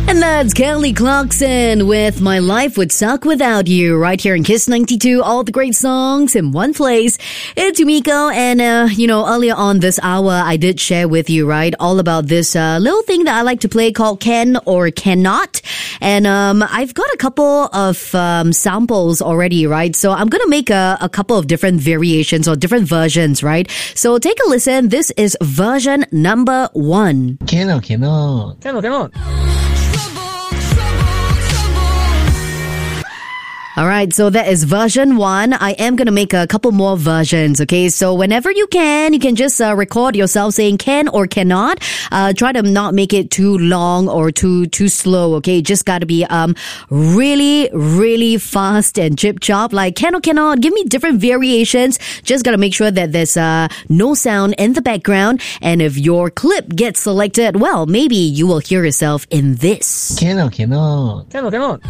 And that's Kelly Clarkson with My Life Would Suck Without You, right here in Kiss 92. All the great songs in one place. It's Yumiko, and earlier on this hour, I did share with you, right, all about this little thing that I like to play called Can or Cannot. And I've got a couple of samples already, right? So I'm gonna make a couple of different variations or different versions, right? So take a listen. This is version number 1. Can or cannot? Can or cannot? Alright, so that is version 1. I am going to make a couple more versions, okay? So whenever you can just record yourself saying can or cannot. Try to not make it too long or too slow, okay? Just got to be really, really fast and chip-chop. Like can or cannot, give me different variations. Just got to make sure that there's no sound in the background. And if your clip gets selected, well, maybe you will hear yourself in this. Can or cannot? Can or cannot?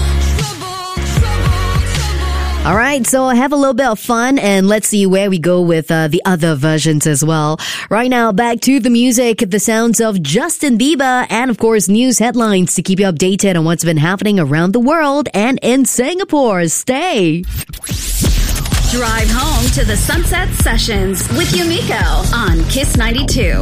All right, so have a little bit of fun and let's see where we go with the other versions as well. Right now, back to the music, the sounds of Justin Bieber, and of course, news headlines to keep you updated on what's been happening around the world and in Singapore. Stay. Drive home to the Sunset Sessions with Yumiko on Kiss 92.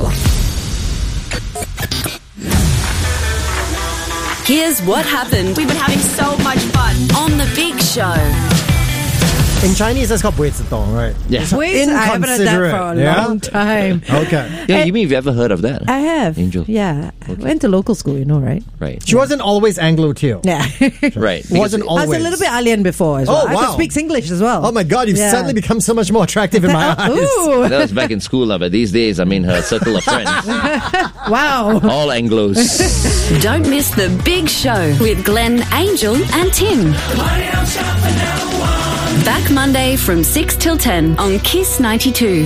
Here's what happened. We've been having so much fun On the Big Show. In Chinese, that's called 不会自动, right? Yeah. Wait, I haven't heard that for a long time. Okay. Yeah, you mean you've ever heard of that? I have. Angel. Yeah. I went to local school, right? Right. She wasn't always Anglo too. Yeah. Right. Wasn't I always. was a little bit alien before as well. Oh, wow. I could speak English as well. Oh my God, you've suddenly become so much more attractive in my eyes. Ooh. That was back in school, but these days, I mean, her circle of friends, Wow. all Anglos. Don't miss the Big Show with Glenn, Angel, and Tim. Back Monday from 6 till 10 on Kiss 92.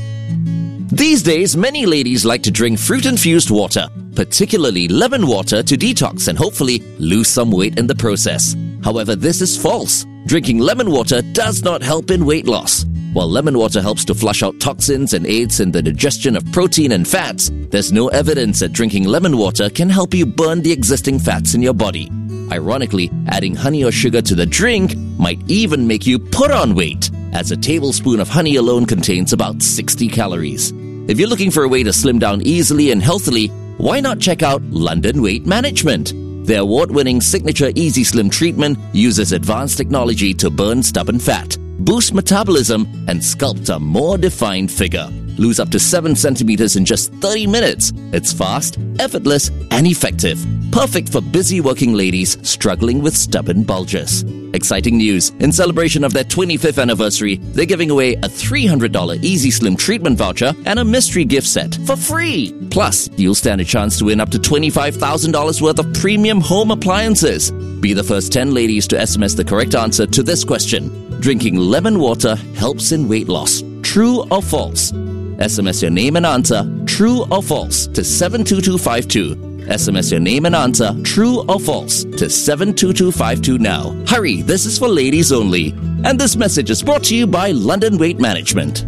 These days, many ladies like to drink fruit-infused water, particularly lemon water, to detox and hopefully lose some weight in the process. However, this is false. Drinking lemon water does not help in weight loss. While lemon water helps to flush out toxins and aids in the digestion of protein and fats, there's no evidence that drinking lemon water can help you burn the existing fats in your body. Ironically, adding honey or sugar to the drink might even make you put on weight, as a tablespoon of honey alone contains about 60 calories. If you're looking for a way to slim down easily and healthily, why not check out London Weight Management? Their award-winning signature Easy Slim treatment uses advanced technology to burn stubborn fat, boost metabolism, and sculpt a more defined figure. Lose up to 7 centimeters in just 30 minutes. It's fast, effortless, and effective. Perfect for busy working ladies struggling with stubborn bulges. Exciting news. In celebration of their 25th anniversary, they're giving away a $300 Easy Slim treatment voucher and a mystery gift set for free. Plus, you'll stand a chance to win up to $25,000 worth of premium home appliances. Be the first 10 ladies to SMS the correct answer to this question. Drinking lemon water helps in weight loss. True or false? SMS your name and answer, true or false, to 72252. SMS your name and answer, true or false, to 72252 now. Hurry, this is for ladies only. And this message is brought to you by London Weight Management.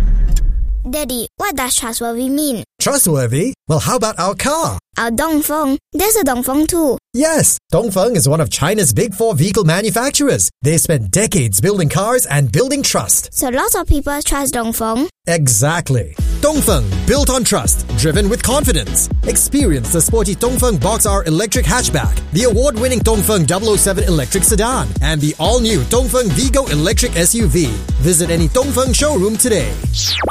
Daddy, what does trustworthy mean? Trustworthy? Well, how about our car? Our Dongfeng. There's a Dongfeng too. Yes, Dongfeng is one of China's big 4 vehicle manufacturers. They spent decades building cars and building trust. So lots of people trust Dongfeng. Exactly. Dongfeng, built on trust, driven with confidence. Experience the sporty Dongfeng Box R electric hatchback, the award-winning Dongfeng 007 electric sedan, and the all-new Dongfeng Vigo electric SUV. Visit any Dongfeng showroom today.